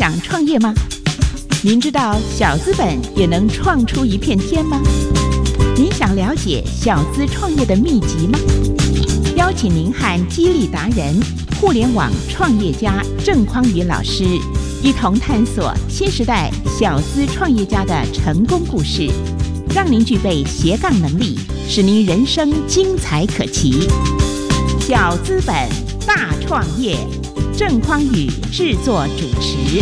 想创业吗？您知道小资本也能创出一片天吗？您想了解小资创业的秘籍吗？邀请您和激励达人、互联网创业家郑匡宇老师一同探索新时代小资创业家的成功故事，让您具备斜杠能力，使您人生精彩可期。小资本大创业，郑匡宇制作主持。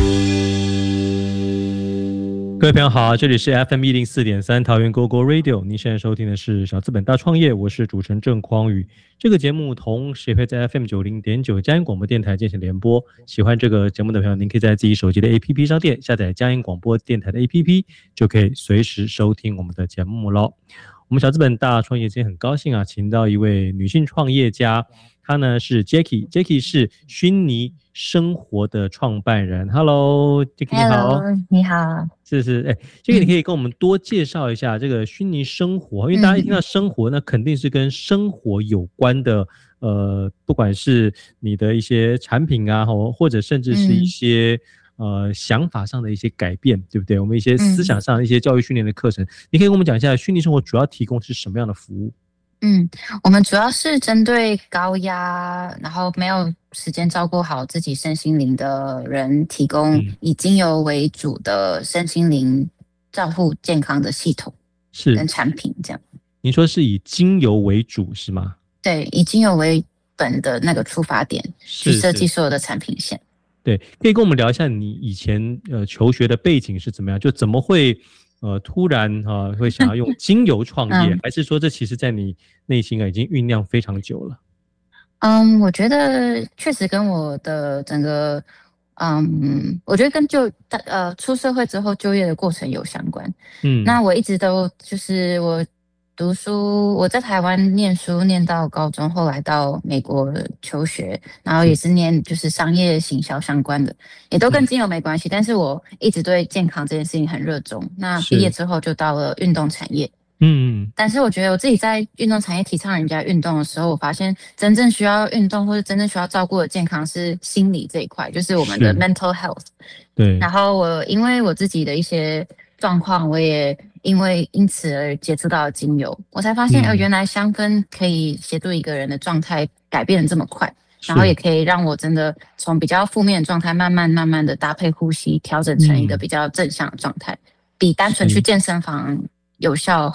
各位朋友好，这里是 FM104.3 桃园 GoGo Radio， 您现在收听的是小资本大创业，我是主持人郑匡宇。这个节目同时也会在 FM90.9 佳音广播电台进行联播。喜欢这个节目的朋友，您可以在自己手机的 APP 商店下载佳音广播电台的 APP， 就可以随时收听我们的节目咯。我们小资本大创业今天很高兴请到一位女性创业家，她呢是 Jackie 是薰妮生活的创办人。 Hello Jackie， 你好。 Hello， 你好。 是Jackie， 你可以跟我们多介绍一下这个薰妮生活，因为大家一听到生活那肯定是跟生活有关的，不管是你的一些产品啊，或者甚至是一些想法上的一些改变，对不对？我们一些思想上的一些教育训练的课程，你可以跟我们讲一下薰妮生活主要提供是什么样的服务？ 我们主要是针对高压，然后没有时间照顾好自己身心灵的人，提供以精油为主的身心灵照护健康的系统跟产品这样。 您说是以精油为主是吗？ 对，以精油为本的那个出发点去设计所有的产品线。 对，可以跟我们聊一下你以前求学的背景是怎么样，就怎么会突然会想要用精油创业，还是说这其实在你内心已经酝酿非常久了？ 我觉得确实跟我的整个我觉得跟出社会之后就业的过程有相关。那我一直都就是我读书，我在台湾念书念到高中，后来到美国求学，然后也是念就是商业行销相关的，也都跟精油没关系，但是我一直对健康这件事情很热衷。那毕业之后就到了运动产业。但是我觉得我自己在运动产业提倡人家运动的时候，我发现真正需要运动或者真正需要照顾的健康是心理这一块，就是我们的 mental health。对。然后我因为我自己的一些状况，我也因此而接触到精油，我才发现原来香氛可以协助一个人的状态改变得这么快，然后也可以让我真的从比较负面的状态慢慢的搭配呼吸调整成一个比较正向的状态，比单纯去健身房有效